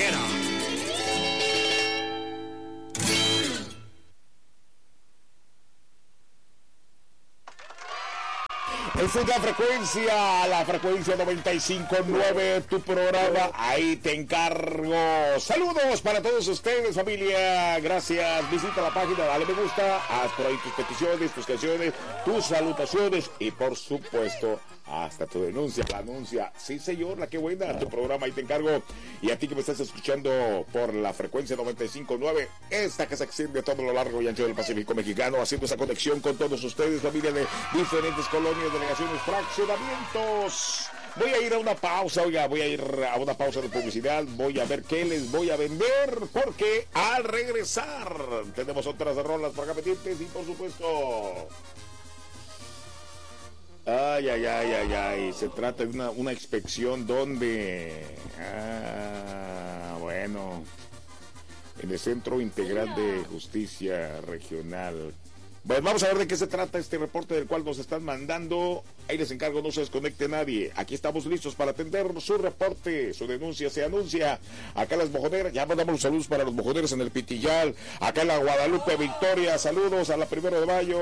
quiera. Esa es la frecuencia 95.9, tu programa, ahí te encargo. Saludos para todos ustedes, familia, gracias. Visita la página, dale me gusta, haz por ahí tus peticiones, tus canciones, tus salutaciones y por supuesto, hasta tu denuncia, la anuncia. Sí, señor, la que buena, tu programa, ahí te encargo. Y a ti que me estás escuchando por la frecuencia 95.9, esta que se extiende a todo lo largo y ancho del Pacífico mexicano, haciendo esa conexión con todos ustedes, familia de diferentes colonias, delegaciones, fraccionamientos. Voy a ir a una pausa, oiga, voy a ir a una pausa de publicidad, voy a ver qué les voy a vender, porque al regresar tenemos otras rolas para pendientes y por supuesto... Ay, se trata de una inspección donde... bueno, en el Centro Integral de Justicia Regional. Bueno, vamos a ver de qué se trata este reporte del cual nos están mandando. Ahí les encargo, no se desconecte nadie. Aquí estamos listos para atender su reporte, su denuncia se anuncia. Acá las mojoneras, ya mandamos los saludos para los mojoneros en el Pitillal. Acá en la Guadalupe Victoria, saludos a la 1 de mayo.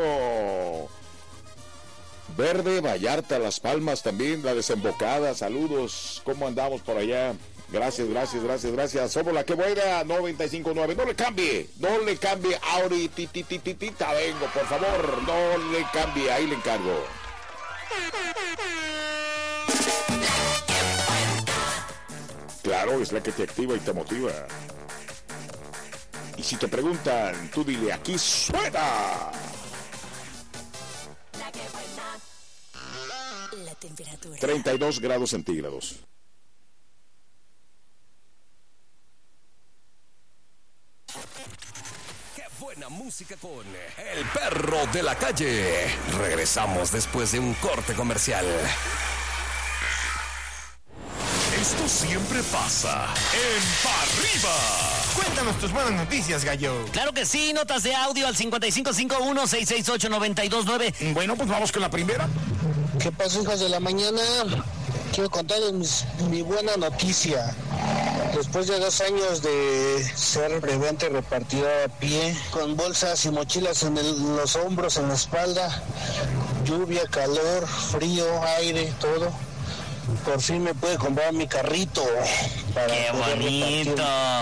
Verde, Vallarta, Las Palmas también, la Desembocada, saludos, ¿cómo andamos por allá? Gracias, somos la que buena, 95.9, no le cambie, ahorita vengo, por favor, no le cambie, ahí le encargo. Claro, es la que te activa y te motiva. Y si te preguntan, tú dile, aquí suena. La temperatura 32 grados centígrados. Qué buena música con El Perro de la Calle. Regresamos después de un corte comercial. Esto siempre pasa en Pa' Arriba. Cuéntanos tus buenas noticias, gallo. Claro que sí, notas de audio al 5551-668-929. Bueno, pues vamos con la primera. ¿Qué pasó, hijos de la mañana? Quiero contarles mi buena noticia. Después de 2 años de ser brevante repartidor a pie, con bolsas y mochilas en los hombros, en la espalda, lluvia, calor, frío, aire, todo, por fin me pude comprar mi carrito. ¡Qué bonito!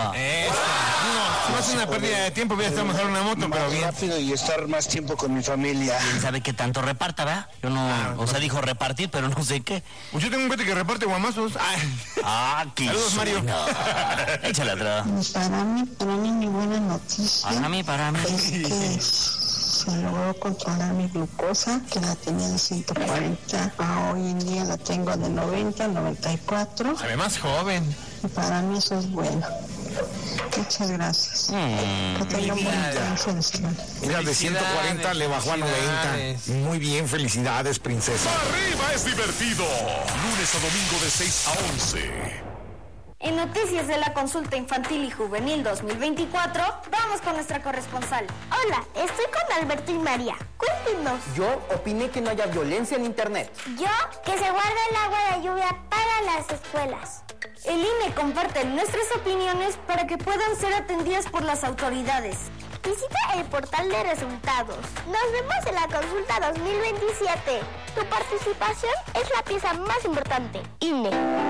No es una pérdida de tiempo, voy a estar mejor una moto, pero bien. Rápido y estar más tiempo con mi familia. ¿Quién sabe qué tanto reparta, verdad? Yo no, o sea, dijo repartir, pero no sé qué. Pues yo tengo un vete que reparte guamazos. Qué saludos, Mario. Échale atrás. Para mí mi buena noticia. Para mí. Es que se logró controlar mi glucosa, que la tenía de 140, hoy en día la tengo de 90, 94. Se ve más joven. Y para mí eso es bueno. Muchas gracias. Que tengan buen inicio de semana. Mira, de 140 le bajó a 90. Muy bien, felicidades, princesa. Arriba es divertido. Lunes a domingo de 6 a 11. En Noticias de la Consulta Infantil y Juvenil 2024, vamos con nuestra corresponsal. Hola, estoy con Alberto y María. Cuéntenos. Yo opiné que no haya violencia en internet. Yo, que se guarde el agua de lluvia para las escuelas. El INE comparte nuestras opiniones para que puedan ser atendidas por las autoridades. Visita el portal de resultados. Nos vemos en la consulta 2027. Tu participación es la pieza más importante. INE.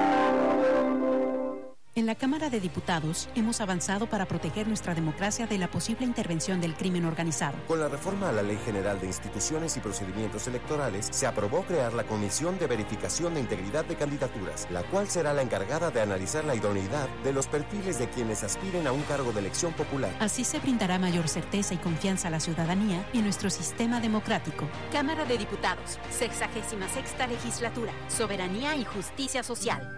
En la Cámara de Diputados hemos avanzado para proteger nuestra democracia de la posible intervención del crimen organizado. Con la reforma a la Ley General de Instituciones y Procedimientos Electorales, se aprobó crear la Comisión de Verificación de Integridad de Candidaturas, la cual será la encargada de analizar la idoneidad de los perfiles de quienes aspiren a un cargo de elección popular. Así se brindará mayor certeza y confianza a la ciudadanía y nuestro sistema democrático. Cámara de Diputados, 66ª Legislatura, Soberanía y Justicia Social.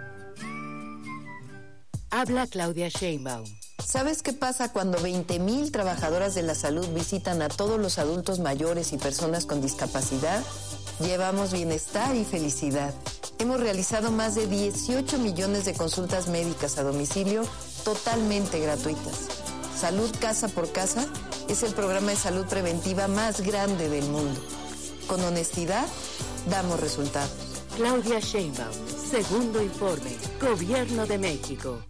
Habla Claudia Sheinbaum. ¿Sabes qué pasa cuando 20,000 trabajadoras de la salud visitan a todos los adultos mayores y personas con discapacidad? Llevamos bienestar y felicidad. Hemos realizado más de 18 millones de consultas médicas a domicilio totalmente gratuitas. Salud Casa por Casa es el programa de salud preventiva más grande del mundo. Con honestidad, damos resultados. Claudia Sheinbaum, segundo informe, Gobierno de México.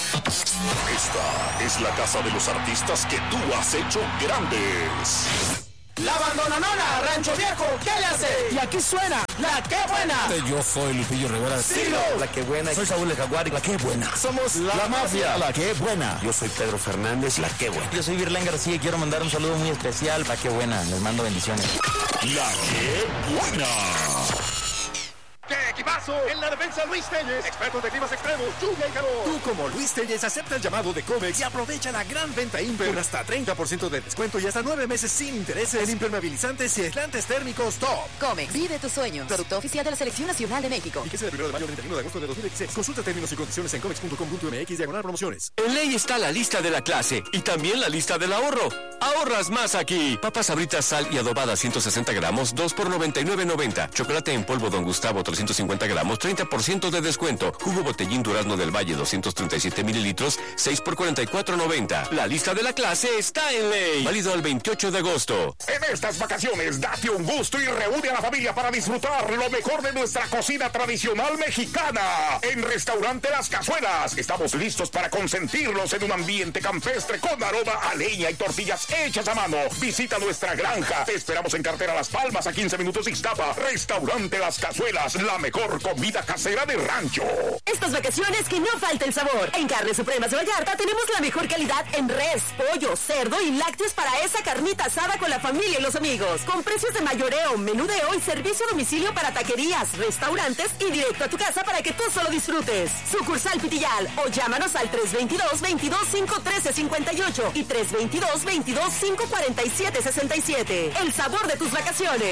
Esta es la casa de los artistas que tú has hecho grandes. La Abandononona, Rancho Viejo, ¿qué le hace? Y aquí suena La Qué Buena. Yo soy Lupillo Rivera. Silo. La Qué Buena. Soy Saúl el Jaguar. La Qué Buena. Somos La Mafia. La Qué Buena. Yo soy Pedro Fernández. La Qué Buena. Yo soy Virlán García y quiero mandar un saludo muy especial. La Qué Buena. Les mando bendiciones. La Qué Buena. ¡Qué equipazo! En la defensa Luis Telles, expertos de climas extremos, lluvia y calor. Tú como Luis Telles acepta el llamado de Comex y aprovecha la gran venta Imper con hasta 30% de descuento y hasta 9 meses sin intereses en impermeabilizantes y aislantes térmicos top. Comex, vive tus sueños. Producto oficial de la Selección Nacional de México. Y que sea del 1 de mayo al 31 de agosto de 2016. Consulta términos y condiciones en comex.com.mx/promociones. En ley está la lista de la clase y también la lista del ahorro. Ahorras más aquí. Papas Sabritas, sal y adobada 160 gramos, 2 por $99.90. Chocolate en polvo Don Gustavo 350 gramos, 30% de descuento. Jugo Botellín Durazno del Valle 237 mililitros, 6 por $44.90. La lista de la clase está en ley. Válido al 28 de agosto. En estas vacaciones, date un gusto y reúne a la familia para disfrutar lo mejor de nuestra cocina tradicional mexicana. En Restaurante Las Cazuelas, estamos listos para consentirlos en un ambiente campestre con aroma a leña y tortillas hechas a mano. Visita nuestra granja. Te esperamos en Cartera Las Palmas, a 15 minutos de Ixtapa. Restaurante Las Cazuelas, la mejor comida casera de rancho. Estas vacaciones que no falte el sabor. En Carnes Supremas de Vallarta tenemos la mejor calidad en res, pollo, cerdo y lácteos para esa carnita asada con la familia y los amigos. Con precios de mayoreo, menudeo y servicio a domicilio para taquerías, restaurantes y directo a tu casa para que tú solo disfrutes. Sucursal Pitillal o llámanos al 322-22-513-58 y 322-22-547-67. El sabor de tus vacaciones.